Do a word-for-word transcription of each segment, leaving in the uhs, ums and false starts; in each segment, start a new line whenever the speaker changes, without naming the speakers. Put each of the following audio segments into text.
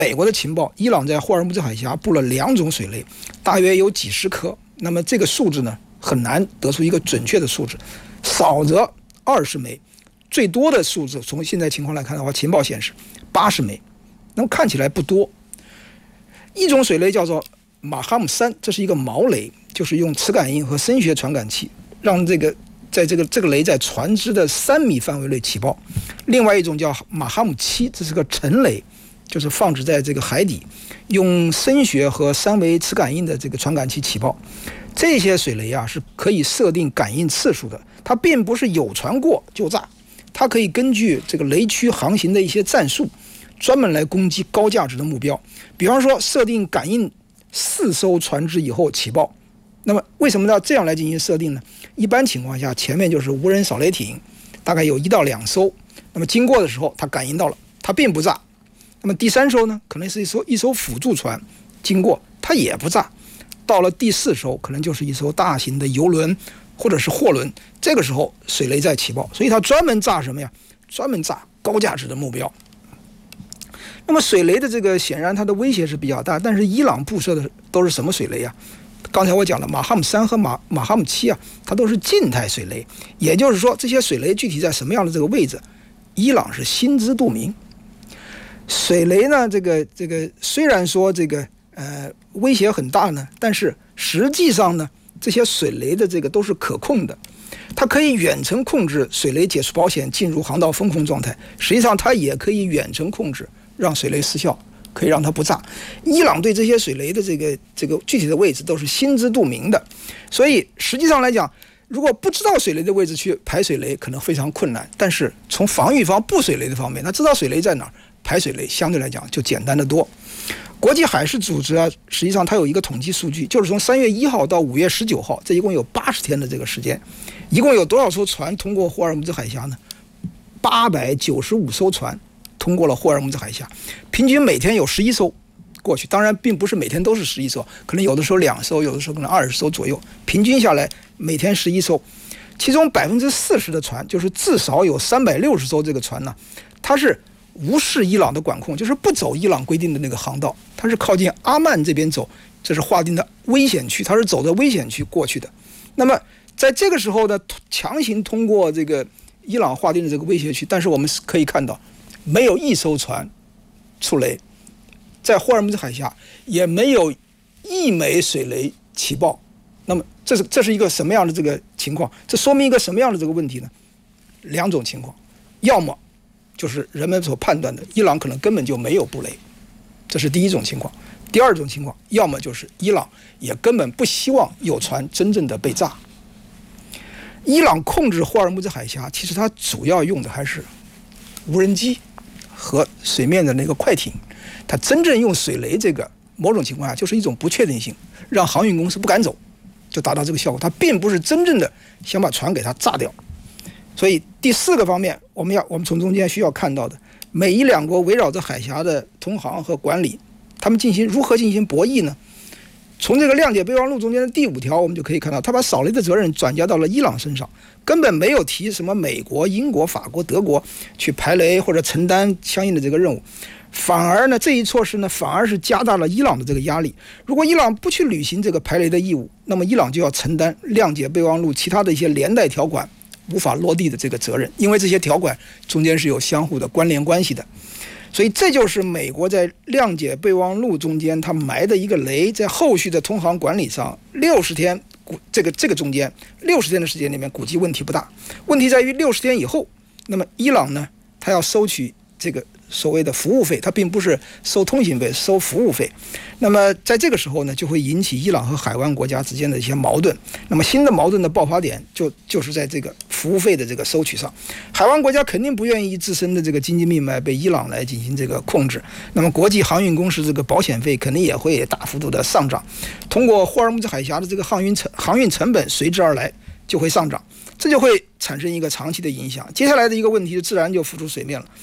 美国的情报，伊朗在霍尔木兹海峡布了两种水雷，大约有几十颗。那么这个数字呢，很难得出一个准确的数字，少则二十枚，最多的数字从现在情况来看的话，情报显示八十枚，那么看起来不多。一种水雷叫做马哈姆三，这是一个毛雷，就是用磁感应和声学传感器让这个在这个这个雷在船只的三米范围内起爆。另外一种叫马哈姆七，这是个沉雷，就是放置在这个海底，用声学和三维磁感应的这个传感器起爆。这些水雷啊是可以设定感应次数的，它并不是有船过就炸，它可以根据这个雷区航行的一些战术，专门来攻击高价值的目标。比方说设定感应四艘船只以后起爆。那么为什么要这样来进行设定呢？一般情况下，前面就是无人扫雷艇，大概有一到两艘，那么经过的时候它感应到了，它并不炸。那么第三艘呢，可能是一艘一艘辅助船经过，它也不炸。到了第四艘，可能就是一艘大型的游轮或者是货轮，这个时候水雷在起爆，所以它专门炸什么呀？专门炸高价值的目标。那么水雷的这个显然它的威胁是比较大，但是伊朗布设的都是什么水雷啊？刚才我讲了，马哈姆三和马马哈姆七啊，它都是静态水雷，也就是说这些水雷具体在什么样的这个位置，伊朗是心知肚明。水雷呢，这个这个虽然说这个呃威胁很大呢，但是实际上呢，这些水雷的这个都是可控的，它可以远程控制水雷解除保险进入航道封控状态，实际上它也可以远程控制让水雷失效，可以让它不炸。伊朗对这些水雷的这个这个具体的位置都是心知肚明的，所以实际上来讲，如果不知道水雷的位置去排水雷，可能非常困难。但是从防御方布水雷的方面，他知道水雷在哪儿，排水雷相对来讲就简单得多。国际海事组织啊，实际上它有一个统计数据，就是从三月一号到五月十九号，这一共有八十天的这个时间，一共有多少艘船通过霍尔木兹海峡呢？八百九十五艘船通过了霍尔木兹海峡，平均每天有十一艘过去。当然，并不是每天都是十一艘，可能有的时候两艘，有的时候可能二十艘左右。平均下来，每天十一艘，其中百分之四十的船，就是至少有三百六十艘这个船呢，它是无视伊朗的管控，就是不走伊朗规定的那个航道，它是靠近阿曼这边走，这是划定的危险区，它是走的危险区过去的。那么在这个时候呢，强行通过这个伊朗划定的这个危险区，但是我们可以看到，没有一艘船触雷，在霍尔木兹海峡也没有一枚水雷起爆。那么这是这是一个什么样的这个情况？这说明一个什么样的这个问题呢？两种情况，要么就是人们所判断的伊朗可能根本就没有布雷，这是第一种情况。第二种情况，要么就是伊朗也根本不希望有船真正的被炸。伊朗控制霍尔木兹海峡，其实它主要用的还是无人机和水面的那个快艇，它真正用水雷这个，某种情况下就是一种不确定性，让航运公司不敢走，就达到这个效果。它并不是真正的想把船给它炸掉。所以第四个方面，我们要我们从中间需要看到的，美伊两国围绕着海峡的通航和管理，他们进行如何进行博弈呢？从这个谅解备忘录中间的第五条，我们就可以看到，他把扫雷的责任转嫁到了伊朗身上，根本没有提什么美国、英国、法国、德国去排雷或者承担相应的这个任务，反而呢，这一措施呢，反而是加大了伊朗的这个压力。如果伊朗不去履行这个排雷的义务，那么伊朗就要承担谅解备忘录其他的一些连带条款无法落地的这个责任，因为这些条款中间是有相互的关联关系的。所以这就是美国在谅解备忘录中间它埋的一个雷，在后续的通航管理上，六十天这个这个中间六十天的时间里面估计问题不大，问题在于六十天以后，那么伊朗呢，它要收取这个所谓的服务费，它并不是收通行费，收服务费。那么在这个时候呢，就会引起伊朗和海湾国家之间的一些矛盾。那么新的矛盾的爆发点就就是在这个服务费的这个收取上。海湾国家肯定不愿意自身的这个经济命脉被伊朗来进行这个控制。那么国际航运公司这个保险费肯定也会大幅度的上涨。通过霍尔木兹海峡的这个航运成航运成本随之而来就会上涨，这就会产生一个长期的影响。接下来的一个问题自然就浮出水面了。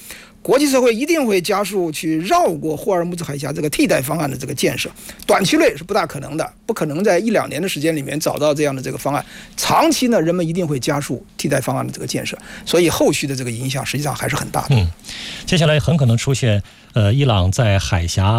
国际社会一定会加速去绕过霍尔木兹海峡这个替代方案的这个建设。短期内是不大可能的，不可能在一两年的时间里面找到这样的这个方案。长期呢，人们一定会加速替代方案的这个建设，所以后续的这个影响实际上还是很大的。
嗯，接下来很可能出现呃，伊朗在海峡